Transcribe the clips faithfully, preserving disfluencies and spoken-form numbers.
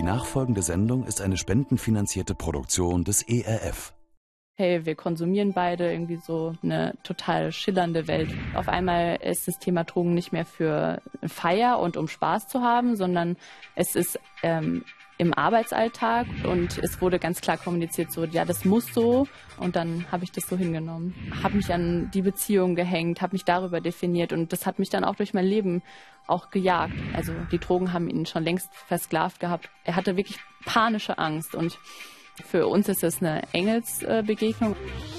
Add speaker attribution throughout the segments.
Speaker 1: Die nachfolgende Sendung ist eine spendenfinanzierte Produktion des E R F.
Speaker 2: Hey, wir konsumieren beide irgendwie so eine total schillernde Welt. Auf einmal ist das Thema Drogen nicht mehr für Feier und um Spaß zu haben, sondern es ist ähm, im Arbeitsalltag und es wurde ganz klar kommuniziert, so, ja, das muss so, und dann habe ich das so hingenommen. Habe mich an die Beziehung gehängt, habe mich darüber definiert und das hat mich dann auch durch mein Leben auch gejagt. Also die Drogen haben ihn schon längst versklavt gehabt. Er hatte wirklich panische Angst und für uns ist es eine Engelsbegegnung.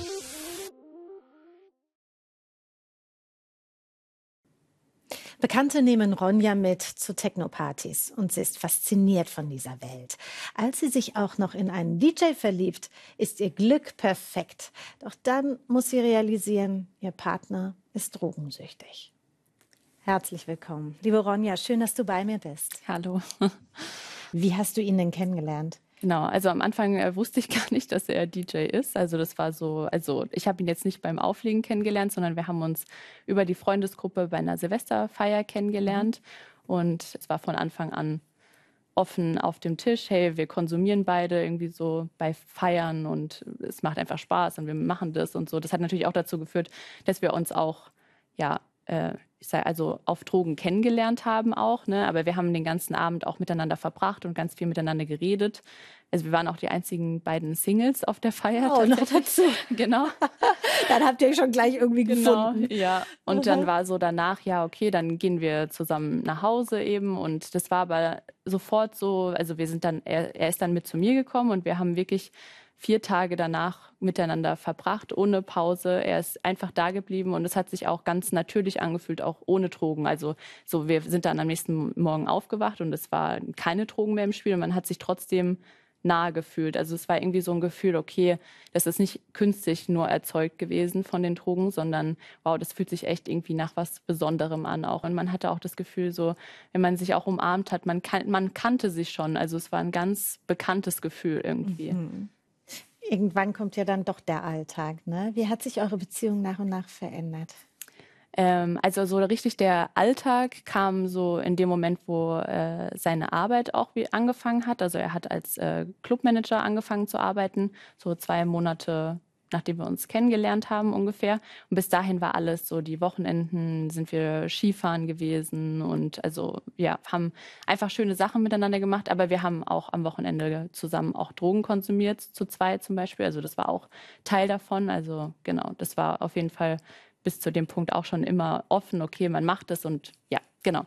Speaker 3: Bekannte nehmen Ronja mit zu Techno-Partys und sie ist fasziniert von dieser Welt. Als sie sich auch noch in einen D J verliebt, ist ihr Glück perfekt. Doch dann muss sie realisieren, ihr Partner ist drogensüchtig. Herzlich willkommen, liebe Ronja, schön, dass du bei mir bist.
Speaker 2: Hallo.
Speaker 3: Wie hast du ihn denn kennengelernt?
Speaker 2: Genau, also am Anfang äh, wusste ich gar nicht, dass er D J ist. Also das war so, also ich habe ihn jetzt nicht beim Auflegen kennengelernt, sondern wir haben uns über die Freundesgruppe bei einer Silvesterfeier kennengelernt. Und es war von Anfang an offen auf dem Tisch, hey, wir konsumieren beide irgendwie so bei Feiern und es macht einfach Spaß und wir machen das und so. Das hat natürlich auch dazu geführt, dass wir uns auch, ja, äh, ich sag, also auf Drogen kennengelernt haben auch, ne? Aber wir haben den ganzen Abend auch miteinander verbracht und ganz viel miteinander geredet. Also wir waren auch die einzigen beiden Singles auf der Feier.
Speaker 3: Oh, noch dazu.
Speaker 2: Genau.
Speaker 3: Dann habt ihr euch schon gleich irgendwie
Speaker 2: Genau,
Speaker 3: gefunden.
Speaker 2: ja. Und dann war so danach, ja, okay, dann gehen wir zusammen nach Hause eben. Und das war aber sofort so, also wir sind dann, er, er ist dann mit zu mir gekommen und wir haben wirklich vier Tage danach miteinander verbracht, ohne Pause. Er ist einfach da geblieben und es hat sich auch ganz natürlich angefühlt, auch ohne Drogen. Also so, wir sind dann am nächsten Morgen aufgewacht und es war keine Drogen mehr im Spiel und man hat sich trotzdem nahe gefühlt. Also es war irgendwie so ein Gefühl, okay, das ist nicht künstlich nur erzeugt gewesen von den Drogen, sondern wow, das fühlt sich echt irgendwie nach was Besonderem an auch. Und man hatte auch das Gefühl so, wenn man sich auch umarmt hat, man, kan- man kannte sich schon. Also es war ein ganz bekanntes Gefühl irgendwie.
Speaker 3: Mhm. Irgendwann kommt ja dann doch der Alltag, ne? Wie hat sich eure Beziehung nach und nach verändert?
Speaker 2: Ähm, also so richtig der Alltag kam so in dem Moment, wo äh, seine Arbeit auch wie angefangen hat. Also er hat als äh, Clubmanager angefangen zu arbeiten, so zwei Monate nachdem wir uns kennengelernt haben ungefähr. Und bis dahin war alles so, die Wochenenden sind wir Skifahren gewesen und also ja, haben einfach schöne Sachen miteinander gemacht, aber wir haben auch am Wochenende zusammen auch Drogen konsumiert, zu zweit zum Beispiel. Also das war auch Teil davon. Also genau, das war auf jeden Fall bis zu dem Punkt auch schon immer offen, okay, man macht es und ja, genau.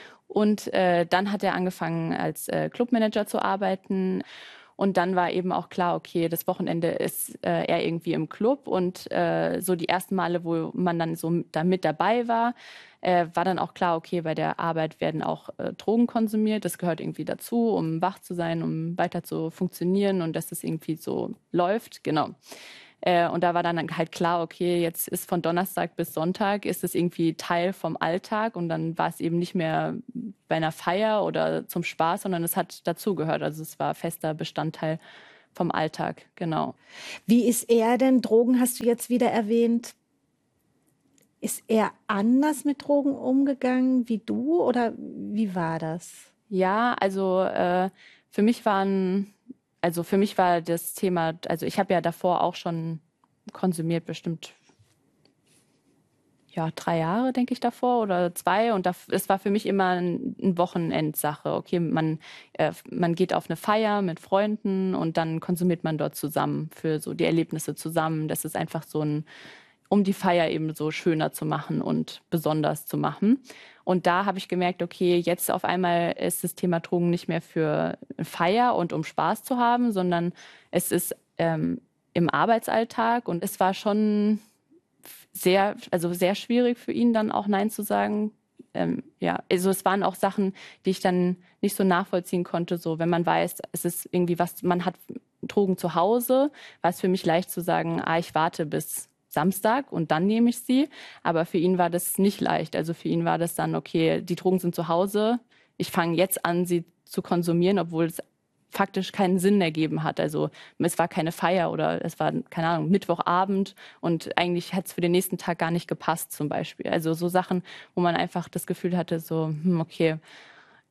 Speaker 2: Und äh, dann hat er angefangen als äh, Clubmanager zu arbeiten. Und dann war eben auch klar, okay, das Wochenende ist äh, er irgendwie im Club. Und äh, so die ersten Male, wo man dann so da mit dabei war, äh, war dann auch klar, okay, bei der Arbeit werden auch äh, Drogen konsumiert. Das gehört irgendwie dazu, um wach zu sein, um weiter zu funktionieren und dass das irgendwie so läuft. Genau. Äh, und da war dann halt klar, okay, jetzt ist von Donnerstag bis Sonntag ist es irgendwie Teil vom Alltag und dann war es eben nicht mehr bei einer Feier oder zum Spaß, sondern es hat dazugehört. Also es war fester Bestandteil vom Alltag, genau.
Speaker 3: Wie ist er denn? Drogen hast du jetzt wieder erwähnt. Ist er anders mit Drogen umgegangen wie du oder wie war das?
Speaker 2: Ja, also äh, für mich waren Also für mich war das Thema, also ich habe ja davor auch schon konsumiert, bestimmt ja drei Jahre, denke ich, davor oder zwei. Und es war für mich immer ein, ein Wochenendsache. Okay, man, äh, man geht auf eine Feier mit Freunden und dann konsumiert man dort zusammen für so die Erlebnisse zusammen. Das ist einfach so ein, um die Feier eben so schöner zu machen und besonders zu machen. Und da habe ich gemerkt, okay, jetzt auf einmal ist das Thema Drogen nicht mehr für Feier und um Spaß zu haben, sondern es ist ähm, im Arbeitsalltag. Und es war schon sehr, also sehr schwierig für ihn dann auch Nein zu sagen. Ähm, ja, also es waren auch Sachen, die ich dann nicht so nachvollziehen konnte. So, wenn man weiß, es ist irgendwie was, man hat Drogen zu Hause, war es für mich leicht zu sagen, ah, ich warte bis Samstag und dann nehme ich sie. Aber für ihn war das nicht leicht. Also für ihn war das dann, okay, die Drogen sind zu Hause. Ich fange jetzt an, sie zu konsumieren, obwohl es faktisch keinen Sinn ergeben hat. Also es war keine Feier oder es war, keine Ahnung, Mittwochabend und eigentlich hat es für den nächsten Tag gar nicht gepasst zum Beispiel. Also so Sachen, wo man einfach das Gefühl hatte, so, hm, okay,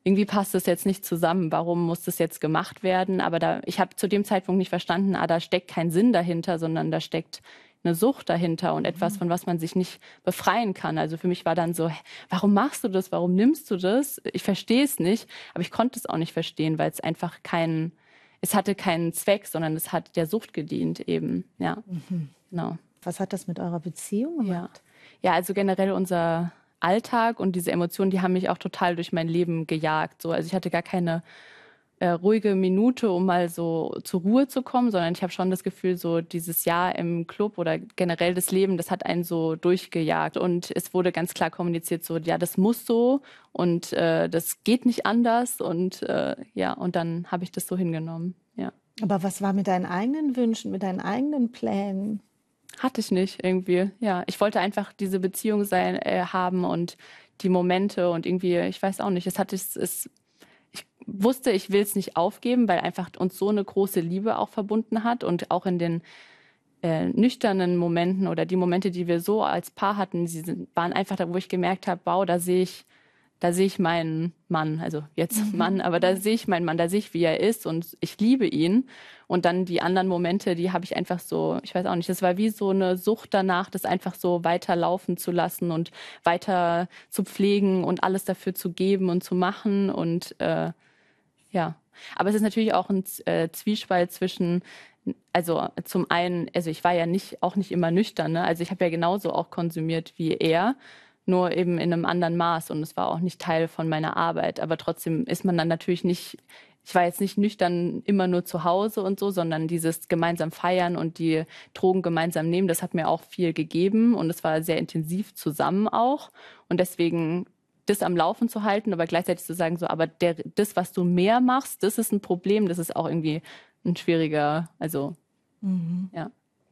Speaker 2: irgendwie passt das jetzt nicht zusammen, warum muss das jetzt gemacht werden? Aber da, ich habe zu dem Zeitpunkt nicht verstanden, ah, da steckt kein Sinn dahinter, sondern da steckt eine Sucht dahinter und etwas, von was man sich nicht befreien kann. Also für mich war dann so, hä, warum machst du das? Warum nimmst du das? Ich verstehe es nicht, aber ich konnte es auch nicht verstehen, weil es einfach kein, es hatte keinen Zweck, sondern es hat der Sucht gedient eben. Ja,
Speaker 3: Mhm.
Speaker 2: genau.
Speaker 3: Was hat das mit eurer Beziehung
Speaker 2: Ja.
Speaker 3: gemacht?
Speaker 2: Ja, also generell unser Alltag und diese Emotionen, die haben mich auch total durch mein Leben gejagt. So, also ich hatte gar keine äh, ruhige Minute, um mal so zur Ruhe zu kommen, sondern ich habe schon das Gefühl, so dieses Jahr im Club oder generell das Leben, das hat einen so durchgejagt. Und es wurde ganz klar kommuniziert, so, ja, das muss so und äh, das geht nicht anders. Und äh, ja, und dann habe ich das so hingenommen. Ja.
Speaker 3: Aber was war mit deinen eigenen Wünschen, mit deinen eigenen Plänen?
Speaker 2: Hatte ich nicht irgendwie. Ja, ich wollte einfach diese Beziehung sein, äh, haben und die Momente und irgendwie, ich weiß auch nicht, es hatte es, es ich wusste, ich will es nicht aufgeben, weil einfach uns so eine große Liebe auch verbunden hat und auch in den äh, nüchternen Momenten oder die Momente, die wir so als Paar hatten, sie sind, waren einfach da, wo ich gemerkt habe, wow, da sehe ich, da sehe ich meinen Mann, also jetzt
Speaker 3: Mhm.
Speaker 2: Mann, aber da sehe ich meinen Mann, da sehe ich, wie er ist und ich liebe ihn. Und dann die anderen Momente, die habe ich einfach so, ich weiß auch nicht, das war wie so eine Sucht danach, das einfach so weiterlaufen zu lassen und weiter zu pflegen und alles dafür zu geben und zu machen und äh, ja. Aber es ist natürlich auch ein äh, Zwiespalt zwischen, also zum einen, also ich war ja nicht, auch nicht immer nüchtern, ne? Also ich habe ja genauso auch konsumiert wie er, nur eben in einem anderen Maß und es war auch nicht Teil von meiner Arbeit. Aber trotzdem ist man dann natürlich nicht, ich war jetzt nicht nüchtern immer nur zu Hause und so, sondern dieses gemeinsam feiern und die Drogen gemeinsam nehmen, das hat mir auch viel gegeben und es war sehr intensiv zusammen auch. Und deswegen das am Laufen zu halten, aber gleichzeitig zu sagen, so, aber der, das, was du mehr machst, das ist ein Problem, das ist auch irgendwie ein schwieriger, also,
Speaker 3: Mhm.
Speaker 2: ja.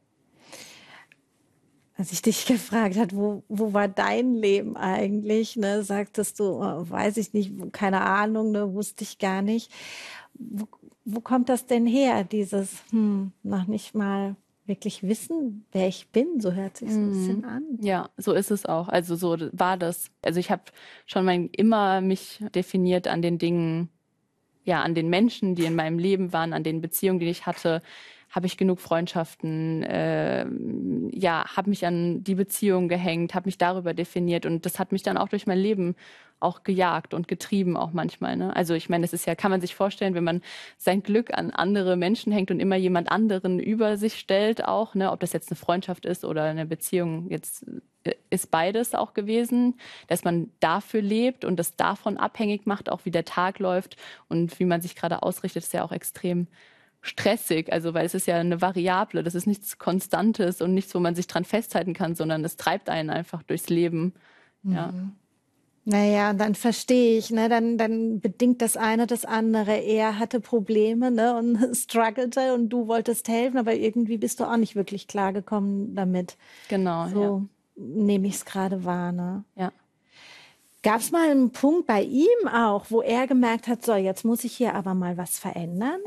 Speaker 3: Als ich dich gefragt hat, wo, wo war dein Leben eigentlich, ne, sagtest du, oh, weiß ich nicht, keine Ahnung, ne, wusste ich gar nicht. Wo, wo kommt das denn her, dieses, hm, noch nicht mal wirklich wissen, wer ich bin? So hört sich ein bisschen an.
Speaker 2: Ja, so ist es auch. Also so war das. Also ich habe schon mein, immer mich definiert an den Dingen, ja, an den Menschen, die in meinem Leben waren, an den Beziehungen, die ich hatte. Habe ich genug Freundschaften? Äh, ja, habe mich an die Beziehung gehängt, habe mich darüber definiert und das hat mich dann auch durch mein Leben auch gejagt und getrieben auch manchmal. Ne? Also ich meine, das ist ja, kann man sich vorstellen, wenn man sein Glück an andere Menschen hängt und immer jemand anderen über sich stellt auch, ne? Ob das jetzt eine Freundschaft ist oder eine Beziehung, jetzt ist beides auch gewesen, dass man dafür lebt und das davon abhängig macht, auch wie der Tag läuft und wie man sich gerade ausrichtet, ist ja auch extrem stressig, also weil es ist ja eine Variable, das ist nichts Konstantes und nichts, wo man sich dran festhalten kann, sondern es treibt einen einfach durchs Leben. Ja.
Speaker 3: Mhm. Naja, dann verstehe ich, ne, dann, dann bedingt das eine das andere. Er hatte Probleme, ne, und strugglte und du wolltest helfen, aber irgendwie bist du auch nicht wirklich klargekommen damit.
Speaker 2: Genau,
Speaker 3: So
Speaker 2: ja.
Speaker 3: nehme ich es gerade wahr, ne?
Speaker 2: Ja.
Speaker 3: Gab es mal einen Punkt bei ihm auch, wo er gemerkt hat, so, jetzt muss ich hier aber mal was verändern?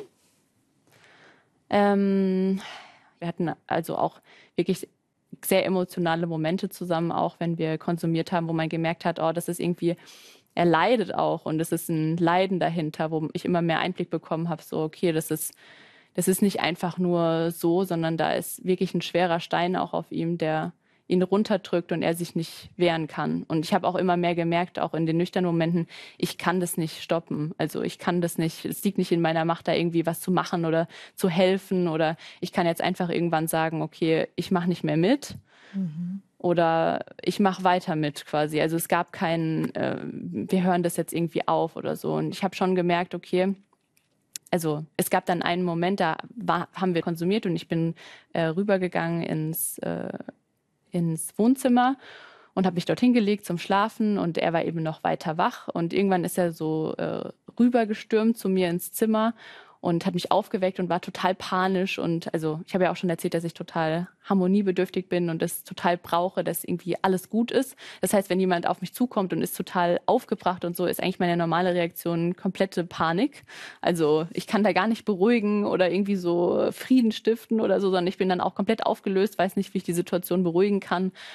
Speaker 2: Ähm, wir hatten also auch wirklich sehr emotionale Momente zusammen, auch wenn wir konsumiert haben, wo man gemerkt hat, oh, das ist irgendwie, er leidet auch und es ist ein Leiden dahinter, wo ich immer mehr Einblick bekommen habe, so, okay, das ist, das ist nicht einfach nur so, sondern da ist wirklich ein schwerer Stein auch auf ihm, der ihn runterdrückt und er sich nicht wehren kann. Und ich habe auch immer mehr gemerkt, auch in den nüchternen Momenten, ich kann das nicht stoppen. Also ich kann das nicht, es liegt nicht in meiner Macht, da irgendwie was zu machen oder zu helfen. Oder ich kann jetzt einfach irgendwann sagen, okay, ich mache nicht mehr mit. Mhm. Oder ich mache weiter mit quasi. Also es gab keinen, äh, wir hören das jetzt irgendwie auf oder so. Und ich habe schon gemerkt, okay, also es gab dann einen Moment, da war, haben wir konsumiert und ich bin äh, rübergegangen ins äh, ins Wohnzimmer und habe mich dorthin gelegt zum Schlafen und er war eben noch weiter wach und irgendwann ist er so äh, rübergestürmt zu mir ins Zimmer und hat mich aufgeweckt und war total panisch und also ich habe ja auch schon erzählt, dass ich total harmoniebedürftig bin und das total brauche, dass irgendwie alles gut ist. Das heißt, wenn jemand auf mich zukommt und ist total aufgebracht und so, ist eigentlich meine normale Reaktion komplette Panik. Also ich kann da gar nicht beruhigen oder irgendwie so Frieden stiften oder so, sondern ich bin dann auch komplett aufgelöst, weiß nicht, wie ich die Situation beruhigen kann.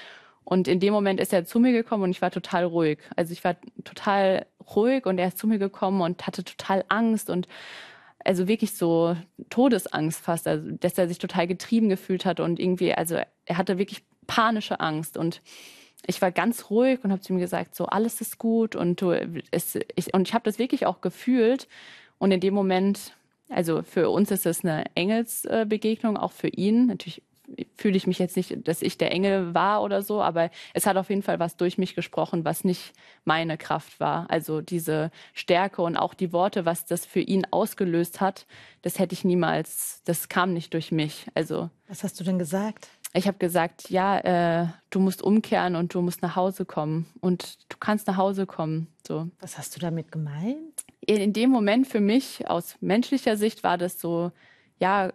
Speaker 2: Und in dem Moment ist er zu mir gekommen und ich war total ruhig. Also ich war total ruhig und er ist zu mir gekommen und hatte total Angst und also wirklich so Todesangst fast, also dass er sich total getrieben gefühlt hat und irgendwie, also er hatte wirklich panische Angst und ich war ganz ruhig und habe zu ihm gesagt, so alles ist gut und du, es, ich, und ich habe das wirklich auch gefühlt und in dem Moment, also für uns ist es eine Engelsbegegnung, auch für ihn, natürlich fühle ich mich jetzt nicht, dass ich der Engel war oder so, aber es hat auf jeden Fall was durch mich gesprochen, was nicht meine Kraft war. Also diese Stärke und auch die Worte, was das für ihn ausgelöst hat, das hätte ich niemals, das kam nicht durch mich. Also
Speaker 3: was hast du denn gesagt?
Speaker 2: Ich habe gesagt, ja, äh, du musst umkehren und du musst nach Hause kommen und du kannst nach Hause kommen. So.
Speaker 3: Was hast du damit gemeint?
Speaker 2: In, in dem Moment für mich, aus menschlicher Sicht, war das so, ja,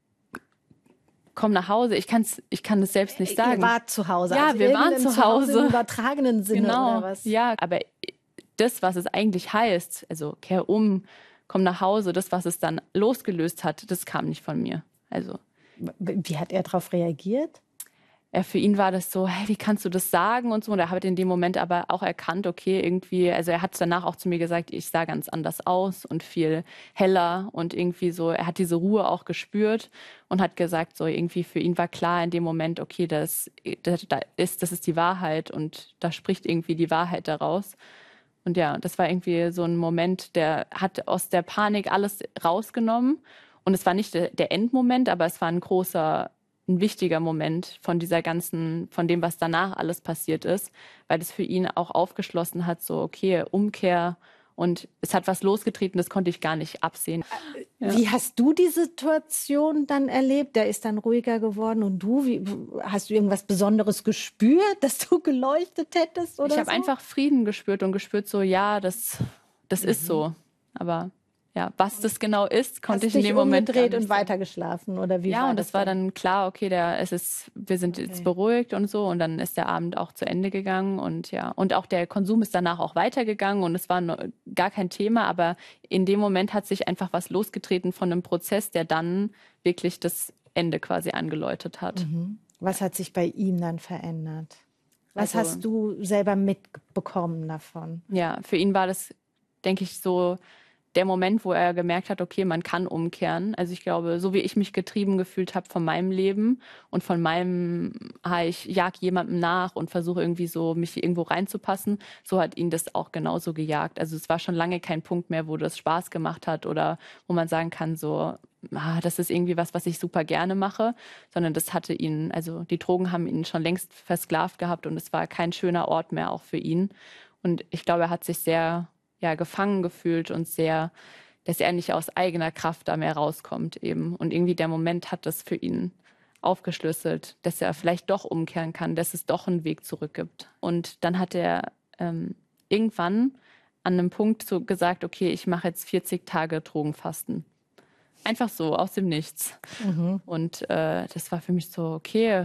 Speaker 2: komm nach Hause. Ich, kann's, ich kann es selbst nicht sagen.
Speaker 3: Ihr wart zu Hause.
Speaker 2: Ja,
Speaker 3: also
Speaker 2: wir waren zu Hause.
Speaker 3: Im übertragenen Sinne
Speaker 2: genau.
Speaker 3: oder was?
Speaker 2: Ja, aber das, was es eigentlich heißt, also kehr um, komm nach Hause, das, was es dann losgelöst hat, das kam nicht von mir. Also
Speaker 3: wie hat er darauf reagiert?
Speaker 2: Ja, für ihn war das so, hey, wie kannst du das sagen und so. Und er hat in dem Moment aber auch erkannt, okay, irgendwie, also er hat danach auch zu mir gesagt, ich sah ganz anders aus und viel heller und irgendwie so, er hat diese Ruhe auch gespürt und hat gesagt, so irgendwie für ihn war klar in dem Moment, okay, das, das, das ist, das ist die Wahrheit und da spricht irgendwie die Wahrheit daraus. Und ja, das war irgendwie so ein Moment, der hat aus der Panik alles rausgenommen. Und es war nicht der Endmoment, aber es war ein großer, ein wichtiger Moment von dieser ganzen, von dem, was danach alles passiert ist, weil es für ihn auch aufgeschlossen hat, so okay, Umkehr und es hat was losgetreten, das konnte ich gar nicht absehen.
Speaker 3: Wie ja. hast du die Situation dann erlebt? Der ist dann ruhiger geworden und du, wie, hast du irgendwas Besonderes gespürt, dass du geleuchtet hättest oder
Speaker 2: Ich habe
Speaker 3: so?
Speaker 2: einfach Frieden gespürt und gespürt so, ja, das, das mhm. ist so, aber ja, was das genau ist, konnte
Speaker 3: Hast
Speaker 2: ich in dem Moment
Speaker 3: gar nicht und weitergeschlafen oder wie?
Speaker 2: Ja,
Speaker 3: war
Speaker 2: und
Speaker 3: das
Speaker 2: es war dann klar, okay, der, es ist, wir sind
Speaker 3: okay.
Speaker 2: jetzt beruhigt und so und dann ist der Abend auch zu Ende gegangen und ja, und auch der Konsum ist danach auch weitergegangen und es war no, gar kein Thema, aber in dem Moment hat sich einfach was losgetreten von einem Prozess, der dann wirklich das Ende quasi angeläutet hat.
Speaker 3: Mhm. Was hat sich bei ihm dann verändert? Was
Speaker 2: also,
Speaker 3: hast du selber mitbekommen davon?
Speaker 2: Ja, für ihn war das, denke ich, so der Moment, wo er gemerkt hat, okay, man kann umkehren. Also ich glaube, so wie ich mich getrieben gefühlt habe von meinem Leben und von meinem, ah, ich jag jemandem nach und versuche irgendwie so, mich irgendwo reinzupassen, so hat ihn das auch genauso gejagt. Also es war schon lange kein Punkt mehr, wo das Spaß gemacht hat oder wo man sagen kann, so, ah, das ist irgendwie was, was ich super gerne mache, sondern das hatte ihn, also die Drogen haben ihn schon längst versklavt gehabt und es war kein schöner Ort mehr auch für ihn. Und ich glaube, er hat sich sehr ja, gefangen gefühlt und sehr, dass er nicht aus eigener Kraft da mehr rauskommt eben. Und irgendwie der Moment hat das für ihn aufgeschlüsselt, dass er vielleicht doch umkehren kann, dass es doch einen Weg zurück gibt. Und dann hat er ähm, irgendwann an einem Punkt so gesagt, okay, ich mache jetzt vierzig Tage Drogenfasten. Einfach so, aus dem Nichts. Mhm. Und äh, das war für mich so, okay,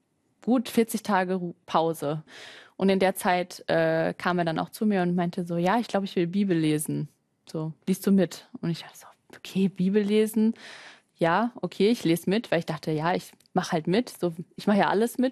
Speaker 2: gut, vierzig Tage Pause. Und in der Zeit äh, kam er dann auch zu mir und meinte so, ja, ich glaube, ich will Bibel lesen. So, liest du mit? Und ich dachte so, okay, Bibel lesen. Ja, okay, ich lese mit, weil ich dachte, ja, ich mache halt mit. So, ich mache ja alles mit.